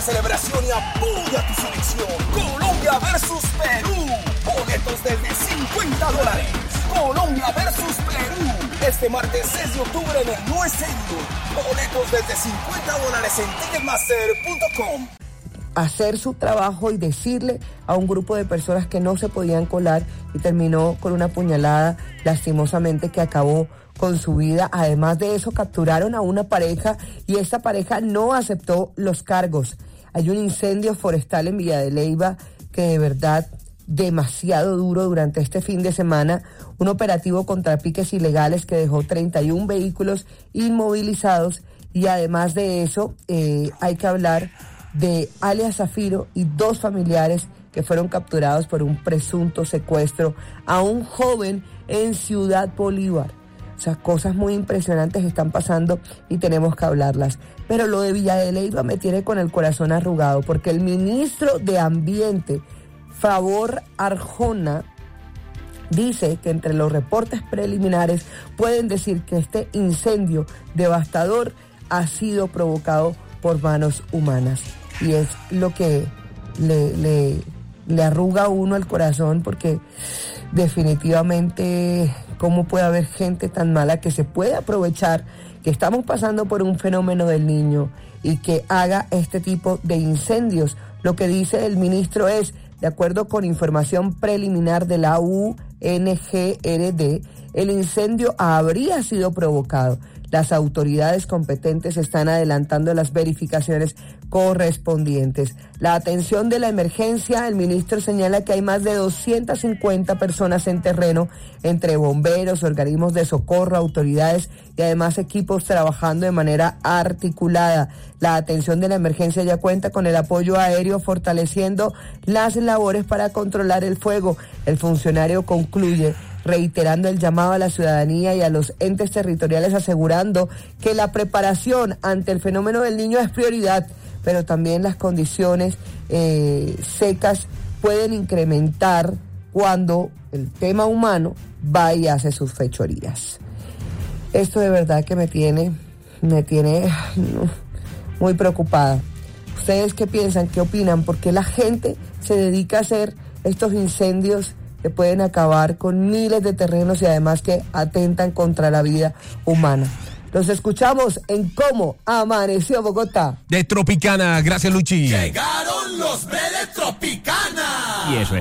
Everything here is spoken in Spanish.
celebración y apoya tu selección. Colombia versus Perú. Boletos desde $50. Colombia versus Perú. Este martes 6 de octubre en el No Stadium. Boletos desde $50 en Ticketmaster.com. Hacer su trabajo y decirle a un grupo de personas que no se podían colar, y terminó con una puñalada lastimosamente que acabó con su vida. Además de eso, capturaron a una pareja y esta pareja no aceptó los cargos. Hay un incendio forestal en Villa de Leyva que de verdad demasiado duro durante este fin de semana. Un operativo contra piques ilegales que dejó 31 vehículos inmovilizados, y además de eso hay que hablar de alias Zafiro y 2 familiares que fueron capturados por un presunto secuestro a un joven en Ciudad Bolívar. O sea, cosas muy impresionantes están pasando y tenemos que hablarlas. Pero lo de Villa de Leyva me tiene con el corazón arrugado, porque el ministro de Ambiente, Favor Arjona, dice que entre los reportes preliminares pueden decir que este incendio devastador ha sido provocado por manos humanas. Y es lo que le arruga a uno el corazón, porque definitivamente cómo puede haber gente tan mala que se puede aprovechar que estamos pasando por un fenómeno del Niño y que haga este tipo de incendios. Lo que dice el ministro es, de acuerdo con información preliminar de la UNGRD, el incendio habría sido provocado. Las autoridades competentes están adelantando las verificaciones correspondientes. La atención de la emergencia, el ministro señala que hay más de 250 personas en terreno, entre bomberos, organismos de socorro, autoridades y además equipos trabajando de manera articulada. La atención de la emergencia ya cuenta con el apoyo aéreo, fortaleciendo las labores para controlar el fuego. El funcionario concluye reiterando el llamado a la ciudadanía y a los entes territoriales, asegurando que la preparación ante el fenómeno del Niño es prioridad, pero también las condiciones secas pueden incrementar cuando el tema humano va y hace sus fechorías. Esto de verdad que me tiene muy preocupada. ¿Ustedes qué piensan? ¿Qué opinan? ¿Por qué la gente se dedica a hacer estos incendios que pueden acabar con miles de terrenos y además que atentan contra la vida humana? Los escuchamos en Cómo Amaneció Bogotá. De Tropicana, gracias Luchi. Llegaron los de Tropicana. Y eso es